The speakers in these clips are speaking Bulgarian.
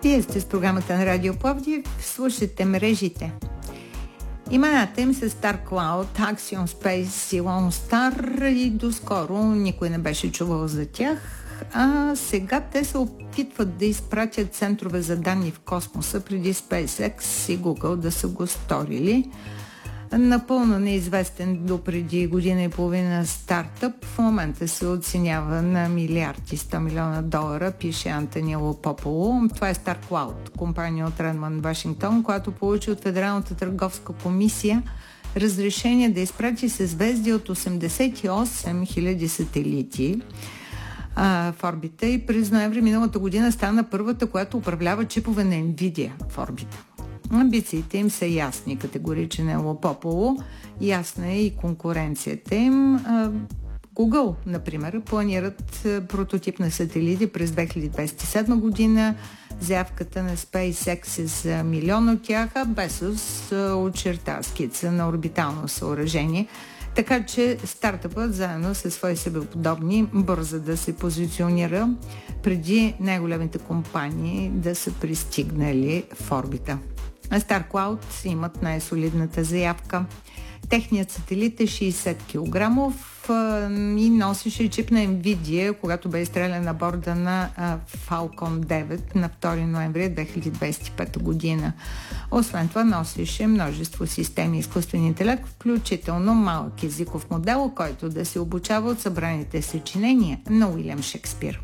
Вие сте с програмата на Радио Пловдив, слушате мрежите. Имената им са StarCloud, Axiom Space и Lone Star и доскоро никой не беше чувал за тях, а сега те се опитват да изпратят центрове за данни в космоса преди SpaceX и Google да са го сторили. Напълно неизвестен до преди година и половина стартъп в момента се оценява на милиарди 100 милиона долара, пише Антонило Пополо. Това е StarCloud, компания от Редмонд, Вашингтон, която получи от Федералната търговска комисия разрешение да изпрати съзвездие от 88 000 сателити в орбита и през ноември миналата година стана първата, която управлява чипове на NVIDIA в орбита. Амбициите им са ясни, категоричен е Лопополо, ясна е и конкуренцията им. Google, например, планират прототип на сателити през 2027 година. Заявката на SpaceX е за милион от тях, а Безос очерта скица на орбитално съоръжение. Така че стартъпът заедно със свои себеподобни бърза да се позиционира преди най-големите компании да са пристигнали в орбита. StarCloud имат най-солидната заявка. Техният сателит е 60 кг и носеше чип на NVIDIA, когато бе изстрелян на борда на Falcon 9 на 2 ноември 2025 година. Освен това носеше множество системи изкуствен интелект, включително малък езиков модел, който да се обучава от събраните съчинения на Уилям Шекспир.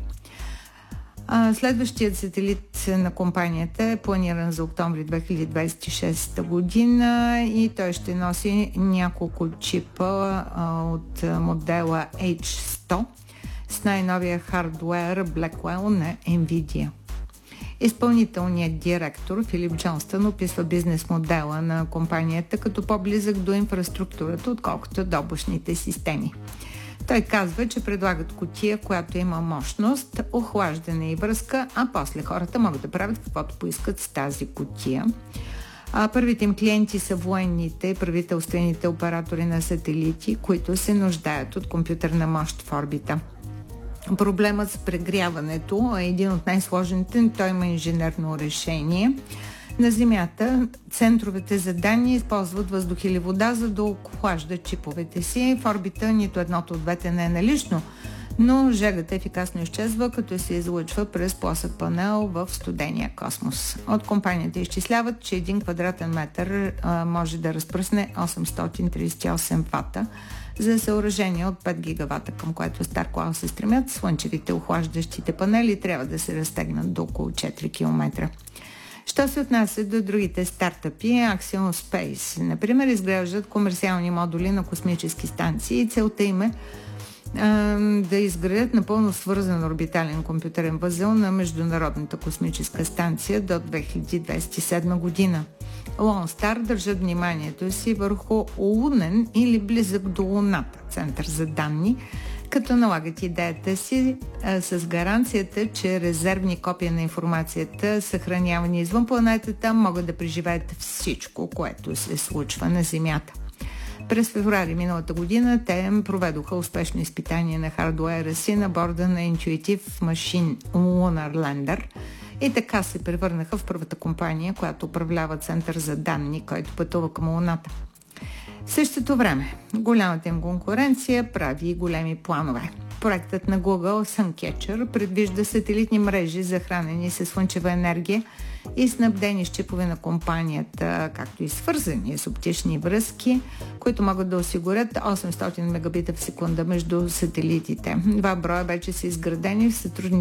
Следващият сателит на компанията е планиран за октомври 2026 година и той ще носи няколко чипа от модела H100 с най-новия хардуер Blackwell на NVIDIA. Изпълнителният директор Филип Джонстън описва бизнес модела на компанията като по-близък до инфраструктурата, отколкото до облачните системи. Той казва, че предлагат кутия, която има мощност, охлаждане и връзка, а после хората могат да правят каквото поискат с тази кутия. Първите им клиенти са военните и правителствените оператори на сателити, които се нуждаят от компютърна мощ в орбита. Проблемът с прегряването е един от най-сложните, той има инженерно решение. На Земята центровете за данни използват въздух или вода, за да охлаждат чиповете си. В орбита нито едното от двете не е налично, но жегата ефикасно изчезва, като се излъчва през плосък панел в студения космос. От компанията изчисляват, че 1 квадратен метър може да разпръсне 838 вата за съоръжение от 5 гигавата, към което StarCloud се стремят. Слънчевите охлаждащите панели трябва да се разтегнат до около 4 км. Що се отнася до другите стартъпи, Axiom Space, например, изграждат комерциални модули на космически станции и целта им е да изградят напълно свързан орбитален компютърен възел на Международната космическа станция до 2027 година. Lone Star държат вниманието си върху лунен или близък до Луната център за данни, като налагат идеята си с гаранцията, че резервни копия на информацията, съхранявани извън планетата, могат да преживеят всичко, което се случва на Земята. През февруари миналата година те проведоха успешно изпитание на хардуера си на борда на Intuitive Machine Lunar Lander и така се превърнаха в първата компания, която управлява център за данни, който пътува към Луната. В същото време, голямата им конкуренция прави и големи планове. Проектът на Google Suncatcher предвижда сателитни мрежи за хранени с слънчева енергия и снабдени с чипове на компанията, както и свързани с оптични връзки, които могат да осигурят 800 мегабита в секунда между сателитите. 2 броя вече са изградени в сътрудничество